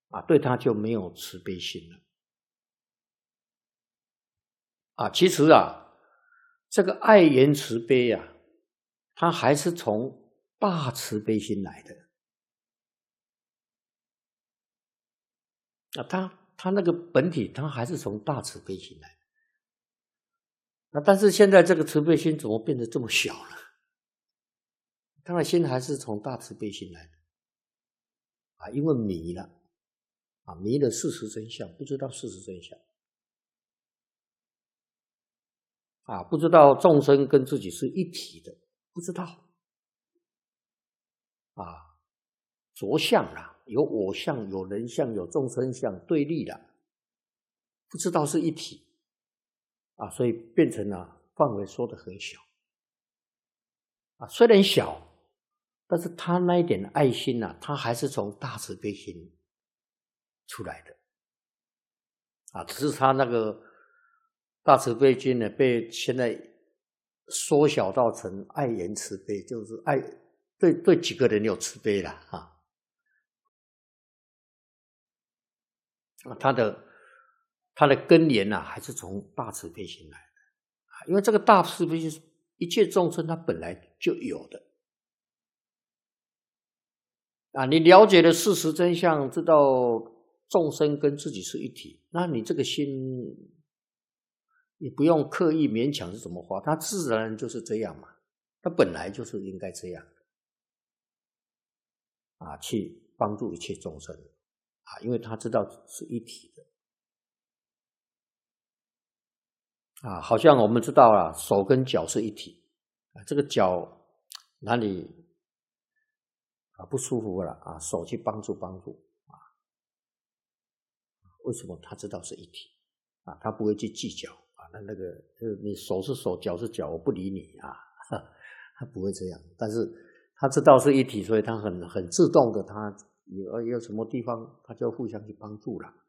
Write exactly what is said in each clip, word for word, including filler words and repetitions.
啊，对他就没有慈悲心了。啊，其实啊，这个爱言慈悲啊，它还是从大慈悲心来的。啊，它它那个本体，它还是从大慈悲心来的。那但是现在这个慈悲心怎么变得这么小了？当然，心还是从大慈悲心来的。啊，因为迷了，啊，迷了事实真相，不知道事实真相。啊，不知道众生跟自己是一体的，不知道。啊，着相啦，有我相，有人相，有众生相，对立的，不知道是一体。啊，所以变成了范围缩得很小。啊，虽然小，但是他那一点爱心啊，他还是从大慈悲心出来的。啊，只是他那个大慈悲心呢，被现在缩小到成爱言慈悲，就是爱对对几个人有慈悲了啊。他的他的根源啊，还是从大慈悲心来的。因为这个大慈悲心是一切众生他本来就有的。啊，你了解了事实真相，知道众生跟自己是一体，那你这个心，你不用刻意勉强是怎么发，它自然就是这样嘛，它本来就是应该这样啊，去帮助一切众生啊，因为他知道是一体的啊，好像我们知道啊，手跟脚是一体啊，这个脚哪里啊不舒服了啊，手去帮助帮助啊，为什么他知道是一体啊？他不会去计较啊，那那个你手是手，脚是脚，我不理你啊，他不会这样。但是他知道是一体，所以他很很自动的，他有有什么地方，他就互相去帮助了。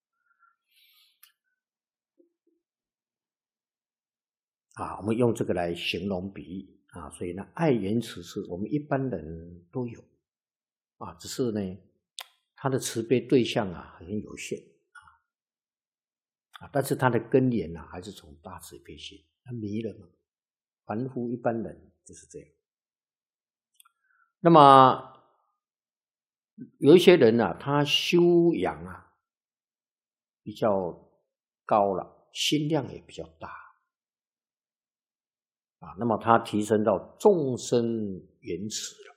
啊，我们用这个来形容比喻啊，所以呢，爱言慈是我们一般人都有啊，只是呢，他的慈悲对象啊很有限啊，啊，但是他的根源呢、啊、还是从大慈悲心，他迷了嘛，凡夫一般人就是这样。那么有一些人呢、啊，他修养啊比较高了，心量也比较大。啊，那么他提升到众生缘慈了，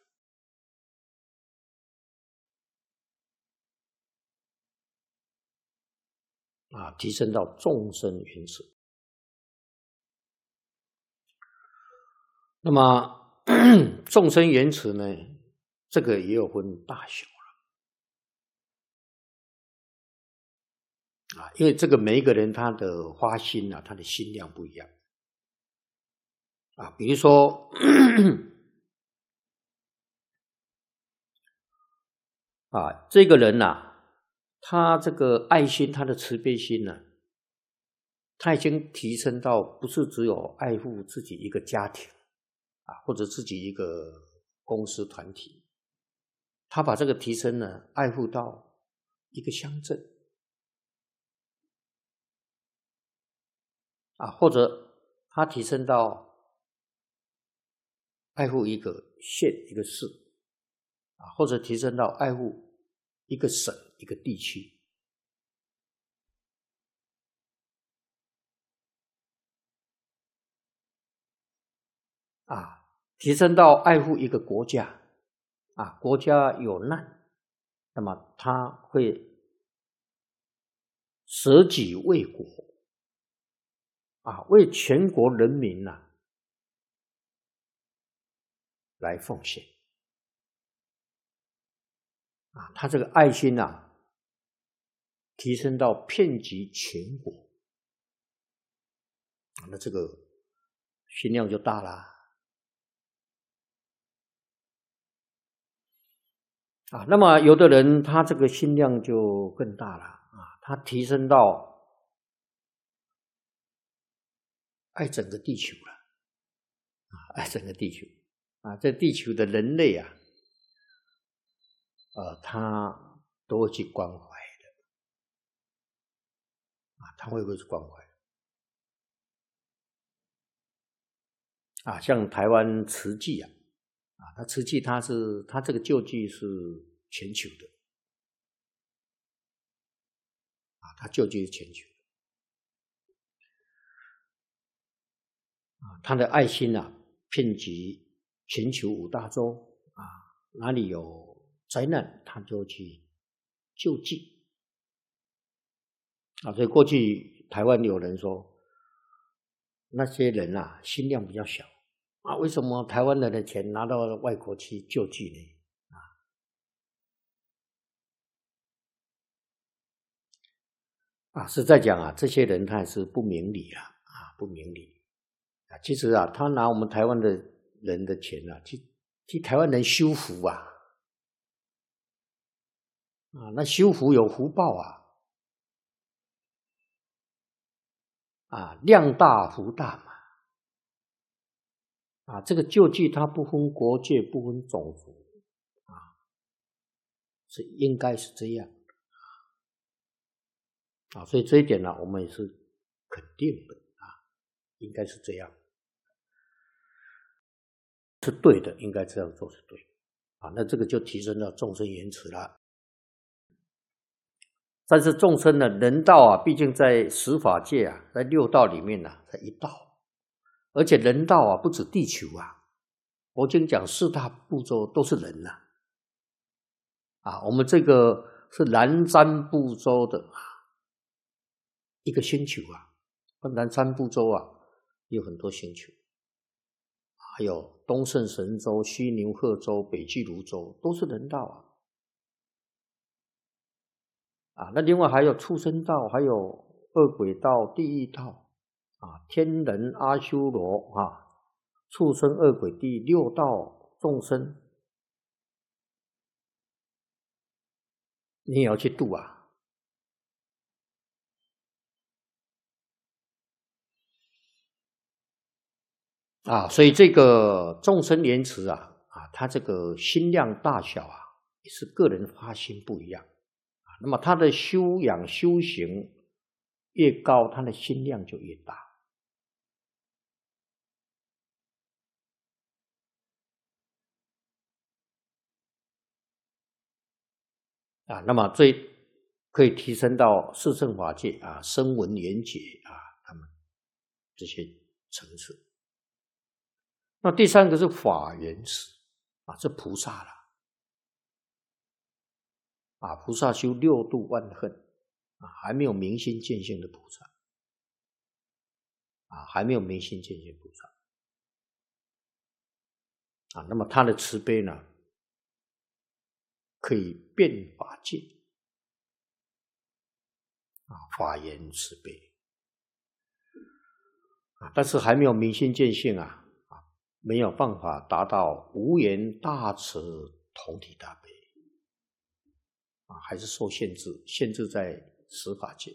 啊，提升到众生缘慈。那么众生缘慈呢，这个也有分大小了，啊，因为这个每一个人他的发心啊，他的心量不一样，啊，比如说啊，这个人呐、啊，他这个爱心，他的慈悲心呢、啊，他已经提升到不是只有爱护自己一个家庭啊，或者自己一个公司团体，他把这个提升呢，爱护到一个乡镇啊，或者他提升到爱护一个县一个市啊，或者提升到爱护一个省一个地区啊，提升到爱护一个国家啊，国家有难，那么他会舍己为国啊，为全国人民呐、啊、来奉献啊，他这个爱心呐、啊，提升到遍及全国，那这个心量就大啦。啊，那么有的人他这个心量就更大了啊，他提升到爱整个地球了啊，爱整个地球啊，这地球的人类啊，呃，他都会去关怀的啊，他会不会去关怀啊？像台湾慈济啊，啊，他慈济他是他这个救济是全球的啊，他救济是全球的啊，他的爱心啊，遍及全球五大洲啊，哪里有灾难，他就去救济啊。所以过去台湾有人说，那些人啊，心量比较小啊，为什么台湾人的钱拿到外国去救济呢？啊，实在讲啊，这些人他也是不明理啊，啊，不明理啊。其实啊，他拿我们台湾的人的钱啊，去替台湾人修福啊，啊，那修福有福报啊，啊，量大福大嘛，啊，这个救济它不分国界，不分种族，啊，是应该是这样。啊，所以这一点呢，我们也是肯定的啊，应该是这样，是对的，应该这样做是对的啊。那这个就提升到众生缘慈了。但是众生呢，人道啊，毕竟在十法界啊，在六道里面啊，才一道，而且人道啊，不止地球啊，佛经讲四大部洲都是人呐、啊，啊，我们这个是南瞻部洲的一个星球啊，南瞻部洲啊，有很多星球，还有东胜神州、西牛贺州、北俱泸州，都是人道啊。啊，那另外还有畜生道，还有恶鬼道、地狱道啊，天人、阿修罗啊，畜生、恶鬼、地狱六道众生，你也要去度啊。啊，所以这个众生莲池啊，啊，他这个心量大小啊，也是个人发心不一样啊。那么他的修养修行越高，他的心量就越大啊。那么最可以提升到四圣法界啊，声闻缘觉啊，他们这些层次。那第三个是法缘池啊，这菩萨了啊，菩萨修六度万恨啊，还没有明心见性的菩萨啊，还没有明心见性菩萨啊，那么他的慈悲呢，可以遍法界啊，法缘慈悲啊，但是还没有明心见性啊，啊，没有办法达到无缘大慈同体大悲啊，还是受限制，限制在十法界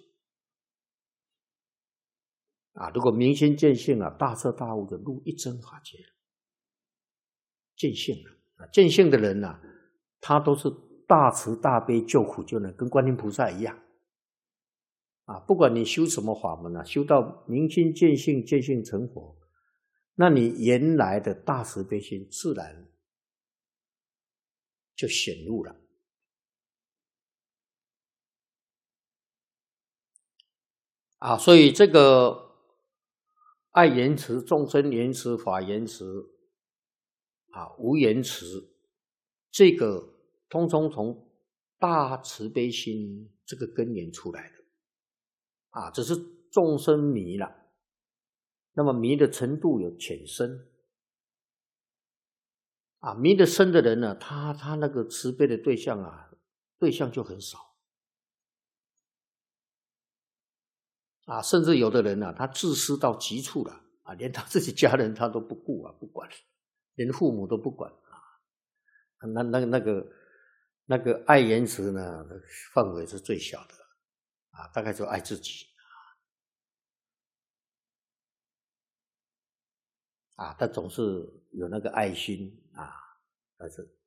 啊。如果明心见性啊，大彻大悟的入一真法界，见性了啊，见性的人呢、啊，他都是大慈大悲救苦救难，跟观音菩萨一样啊。不管你修什么法门啊，修到明心见性，见性成佛，那你原来的大慈悲心自然就显露了啊。所以这个爱言辞、众生言辞、法言辞啊，无言辞，这个通通从大慈悲心这个根源出来的啊，只是众生迷了。那么迷的程度有浅深啊，迷得深的人呢，他他那个慈悲的对象啊，对象就很少啊，甚至有的人呢、啊，他自私到极处了啊，连他自己家人他都不顾啊，不管，连父母都不管啊，那那那个那个爱言辞呢，范围是最小的啊，大概就爱自己啊，他总是有那个爱心啊，但是